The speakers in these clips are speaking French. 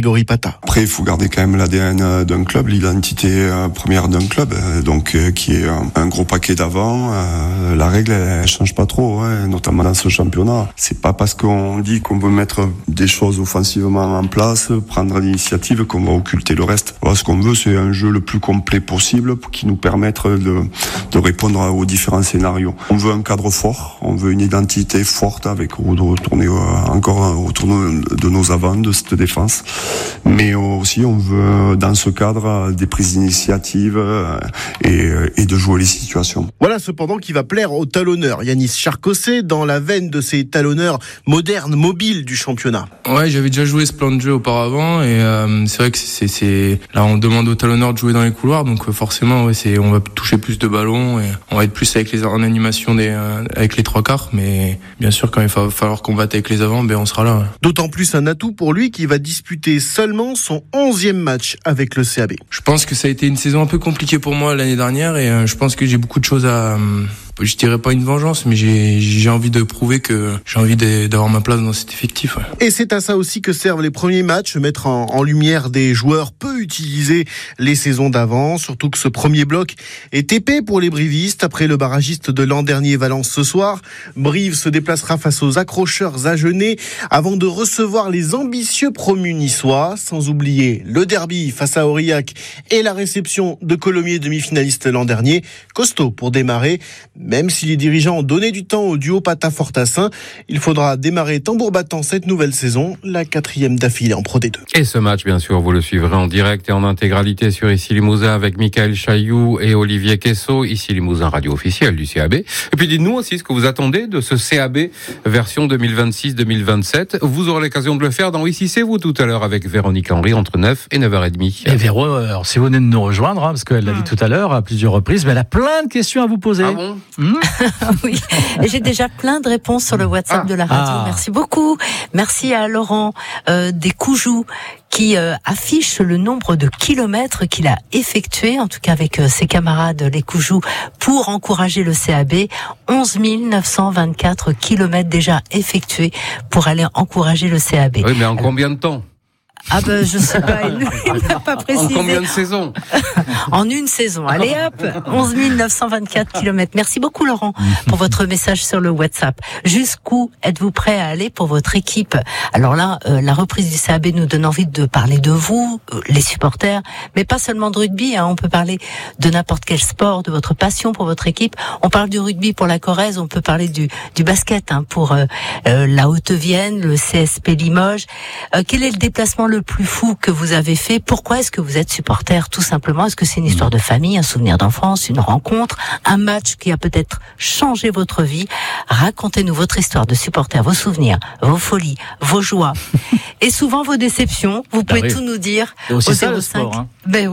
Grégory Pata. Après, il faut garder quand même l'ADN d'un club, l'identité première d'un club, donc qui est un gros paquet d'avant. La règle, elle change pas trop, notamment dans ce championnat. C'est pas parce qu'on dit qu'on veut mettre des choses offensivement en place, prendre l'initiative, qu'on va occulter le reste. Voilà, ce qu'on veut, c'est un jeu le plus complet possible qui nous permette de répondre aux différents scénarios. On veut un cadre fort, on veut une identité forte avec retourner encore autour de nos avants, de cette défense. Mais aussi, on veut, dans ce cadre, des prises d'initiative et de jouer les situations. Voilà cependant qui va plaire aux talonneurs. Yanis Charcosset, dans la veine de ces talonneurs modernes, mobiles du championnat. Ouais, j'avais déjà joué ce plan de jeu auparavant et c'est vrai que c'est là on demande aux talonneurs de jouer dans les couloirs, donc forcément on va toucher plus de ballons et on va être plus en animation avec les trois quarts, mais bien sûr quand il va falloir combattre avec les avants, on sera là. Ouais. D'autant plus un atout pour lui qui va disputer seulement son 11e match avec le CAB. Je pense que ça a été une saison un peu compliquée pour moi l'année dernière et je pense que j'ai beaucoup de choses je dirais pas une vengeance, mais j'ai envie de prouver que j'ai envie d'avoir ma place dans cet effectif. Ouais. Et c'est à ça aussi que servent les premiers matchs, mettre en lumière des joueurs peu utilisés les saisons d'avant, surtout que ce premier bloc est épais pour les brivistes. Après le barragiste de l'an dernier Valence ce soir, Brive se déplacera face aux accrocheurs agenais avant de recevoir les ambitieux promus niçois, sans oublier le derby face à Aurillac et la réception de Colomiers, demi-finaliste l'an dernier. Costaud pour démarrer. Même si les dirigeants ont donné du temps au duo Pata-Fortassin, il faudra démarrer tambour battant cette nouvelle saison, la 4e d'affilée en Pro D2. Et ce match, bien sûr, vous le suivrez en direct et en intégralité sur Ici Limousin avec Michael Chailloux et Olivier Quessot, Ici Limousin, radio officielle du CAB. Et puis dites-nous aussi ce que vous attendez de ce CAB version 2026-2027. Vous aurez l'occasion de le faire dans Ici c'est vous tout à l'heure avec Véronique Henry entre 9 et 9h30. Et Véro, alors, si vous venez de nous rejoindre, parce qu'elle l'a dit tout à l'heure à plusieurs reprises, mais elle a plein de questions à vous poser. Ah bon? Oui, et j'ai déjà plein de réponses sur le WhatsApp de la radio. Merci beaucoup. Merci à Laurent des Coujous qui affiche le nombre de kilomètres qu'il a effectué, en tout cas avec ses camarades les Coujous, pour encourager le CAB. 11 924 kilomètres déjà effectués pour aller encourager le CAB. Oui, mais en combien de temps ? Je sais pas, il n'a pas précisé. En combien de saisons ? En une saison. Allez hop, 11 924 kilomètres. Merci beaucoup Laurent pour votre message sur le WhatsApp. Jusqu'où êtes-vous prêt à aller pour votre équipe ? Alors là, la reprise du CAB nous donne envie de parler de vous, les supporters, mais pas seulement de rugby. On peut parler de n'importe quel sport, de votre passion pour votre équipe. On parle du rugby pour la Corrèze, on peut parler du basket pour la Haute-Vienne, le CSP Limoges. Quel est le déplacement le plus fou que vous avez fait ? Pourquoi est-ce que vous êtes supporter ? Tout simplement, est-ce que c'est une histoire de famille, un souvenir d'enfance, une rencontre, un match qui a peut-être changé votre vie ? Racontez-nous votre histoire de supporter, vos souvenirs, vos folies, vos joies et souvent vos déceptions. Vous pouvez tout nous dire au 05. Sport,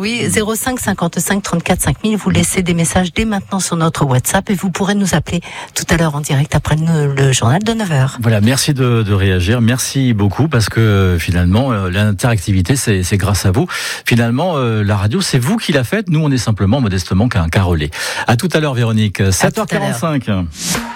05 55 34 5000. Vous laissez des messages dès maintenant sur notre WhatsApp et vous pourrez nous appeler tout à l'heure en direct après le journal de 9h. Voilà, merci de réagir. Merci beaucoup parce que finalement, l'interactivité, c'est grâce à vous. Finalement, la radio, c'est vous qui la faites. Nous, on est simplement, modestement, qu'un relais. À tout à l'heure, Véronique. 7h45.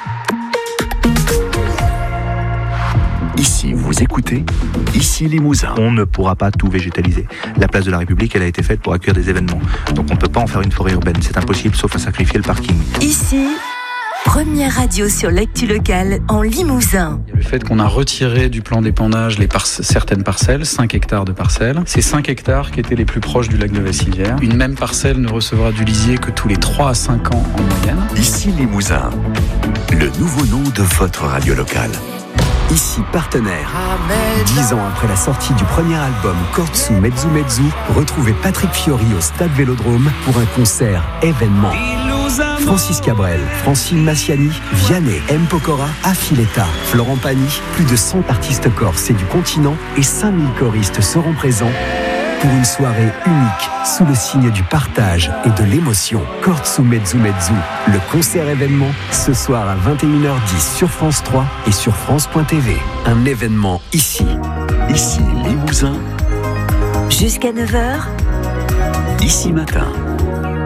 Ici, vous écoutez Ici Limousin. On ne pourra pas tout végétaliser. La place de la République, elle a été faite pour accueillir des événements. Donc on ne peut pas en faire une forêt urbaine. C'est impossible, sauf à sacrifier le parking. Ici, première radio sur l'actu locale en Limousin. Le fait qu'on a retiré du plan d'épandage certaines parcelles, 5 hectares de parcelles, c'est 5 hectares qui étaient les plus proches du lac de Vassivière. Une même parcelle ne recevra du lisier que tous les 3 à 5 ans en moyenne. Ici Limousin, le nouveau nom de votre radio locale. Ici partenaire. 10 ans après la sortie du premier album Kortsu Mezzu Mezzu, retrouvez Patrick Fiori au Stade Vélodrome pour un concert événement. Francis Cabrel, Francine Massiani, Vianney, M. Pokora, Affiletta, Florent Pagny, plus de 100 artistes corses et du continent et 5000 choristes seront présents pour une soirée unique sous le signe du partage et de l'émotion. Kortsu Mezzu Mezzu, le concert événement, ce soir à 21h10 sur France 3 et sur France.tv. Un événement ici Limousin. Jusqu'à 9h. Ici matin.